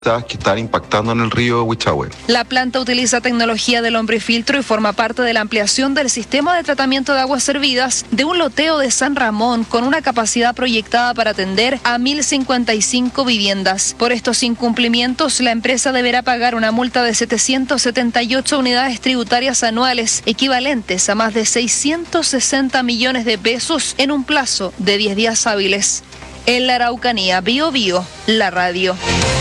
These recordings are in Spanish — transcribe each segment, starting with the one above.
que están impactando en el río Huichahue. La planta utiliza tecnología del hombrefiltro y forma parte de la ampliación del sistema de tratamiento de aguas servidas de un loteo de San Ramón con una capacidad proyectada para atender a 1.055 viviendas. Por estos incumplimientos, la empresa deberá pagar una multa de 778 unidades tributarias anuales, equivalentes a más de 660 millones de pesos en un plazo de 10 días hábiles. En la Araucanía, Biobío, la radio.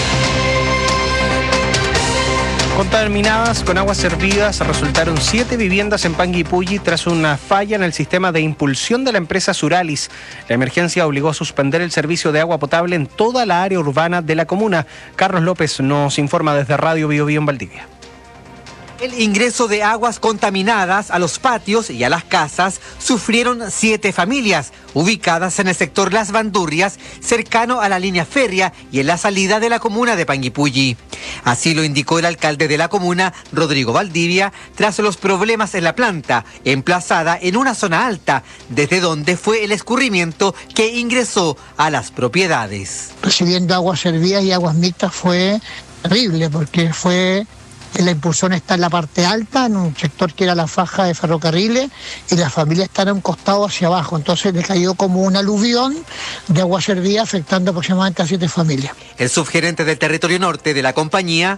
Contaminadas con aguas servidas resultaron 7 viviendas en Panguipulli tras una falla en el sistema de impulsión de la empresa Suralis. La emergencia obligó a suspender el servicio de agua potable en toda la área urbana de la comuna. Carlos López nos informa desde Radio Biobío en Valdivia. El ingreso de aguas contaminadas a los patios y a las casas sufrieron 7 familias, ubicadas en el sector Las Bandurrias, cercano a la línea férrea y en la salida de la comuna de Panguipulli. Así lo indicó el alcalde de la comuna, Rodrigo Valdivia, tras los problemas en la planta, emplazada en una zona alta, desde donde fue el escurrimiento que ingresó a las propiedades. Recibiendo aguas servidas y aguas mixtas fue terrible, porque la impulsión está en la parte alta, en un sector que era la faja de ferrocarriles, y la familia está en un costado hacia abajo. Entonces le cayó como un aluvión de agua servida, afectando aproximadamente a 7 familias. El subgerente del territorio norte de la compañía,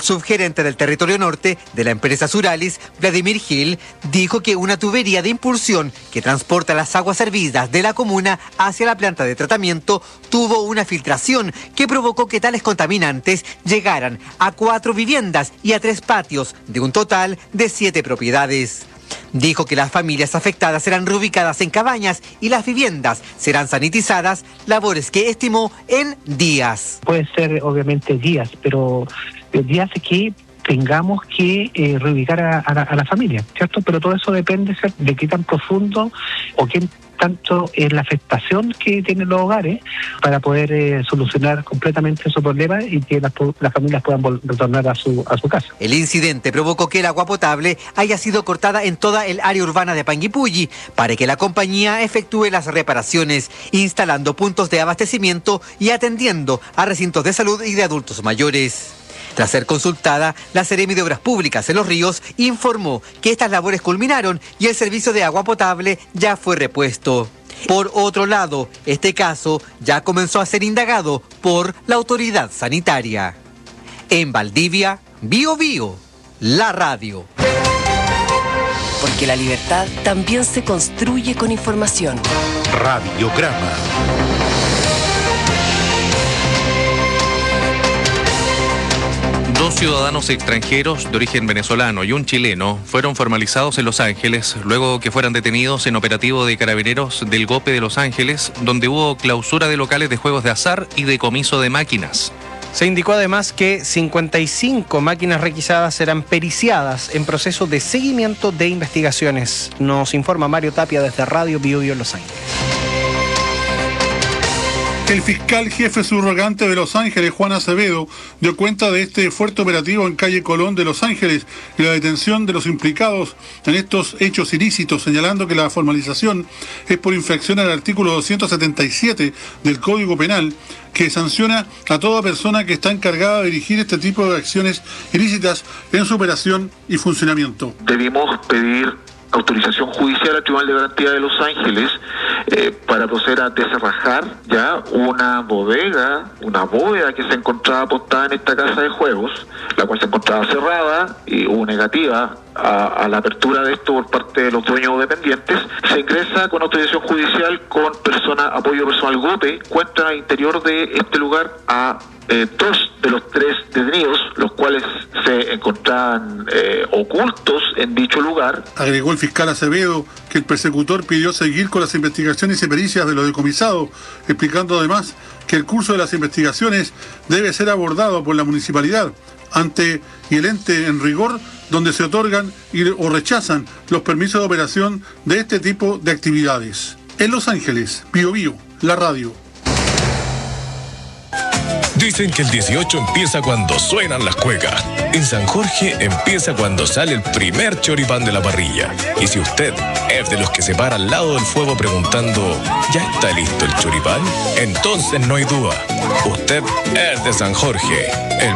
de la empresa Suralis, Vladimir Gil, dijo que una tubería de impulsión que transporta las aguas servidas de la comuna hacia la planta de tratamiento tuvo una filtración que provocó que tales contaminantes llegaran a 4 viviendas y a 3 patios de un total de 7 propiedades. Dijo que las familias afectadas serán reubicadas en cabañas y las viviendas serán sanitizadas, labores que estimó en días. Puede ser obviamente días, pero días que tengamos que reubicar a la familia, ¿cierto? Pero todo eso depende de qué tan profundo o qué tanto es la afectación que tienen los hogares para poder solucionar completamente su problema y que las familias puedan retornar a su casa. El incidente provocó que el agua potable haya sido cortada en toda el área urbana de Panguipulli para que la compañía efectúe las reparaciones, instalando puntos de abastecimiento y atendiendo a recintos de salud y de adultos mayores. Tras ser consultada, la Seremi de Obras Públicas en Los Ríos informó que estas labores culminaron y el servicio de agua potable ya fue repuesto. Por otro lado, este caso ya comenzó a ser indagado por la autoridad sanitaria. En Valdivia, Biobío, la radio. Porque la libertad también se construye con información. Radiograma. Dos ciudadanos extranjeros de origen venezolano y un chileno fueron formalizados en Los Ángeles luego que fueran detenidos en operativo de carabineros del GOPE de Los Ángeles, donde hubo clausura de locales de juegos de azar y decomiso de máquinas. Se indicó además que 55 máquinas requisadas serán periciadas en proceso de seguimiento de investigaciones. Nos informa Mario Tapia desde Radio Biobío en Los Ángeles. El fiscal jefe subrogante de Los Ángeles, Juan Acevedo, dio cuenta de este fuerte operativo en calle Colón de Los Ángeles y la detención de los implicados en estos hechos ilícitos, señalando que la formalización es por infracción al artículo 277 del Código Penal, que sanciona a toda persona que está encargada de dirigir este tipo de acciones ilícitas en su operación y funcionamiento. Debimos pedir autorización judicial al Tribunal de Garantía de Los Ángeles para proceder a desarrajar ya una bóveda que se encontraba apostada en esta casa de juegos, la cual se encontraba cerrada y hubo negativa a la apertura de esto por parte de los dueños dependientes. Se ingresa con autorización judicial con apoyo personal GOPE, cuentan al interior de este lugar a 2 de los 3 detenidos, los cuales se encontraban ocultos en dicho lugar. Agregó el fiscal Acevedo que el persecutor pidió seguir con las investigaciones y pericias de los decomisados, explicando además que el curso de las investigaciones debe ser abordado por la municipalidad ante y el ente en rigor donde se otorgan o rechazan los permisos de operación de este tipo de actividades. En Los Ángeles, Biobío, la radio. Dicen que el 18 empieza cuando suenan las cuecas. En San Jorge empieza cuando sale el primer choripán de la parrilla. Y si usted es de los que se para al lado del fuego preguntando, ¿ya está listo el choripán? Entonces no hay duda. Usted es de San Jorge. El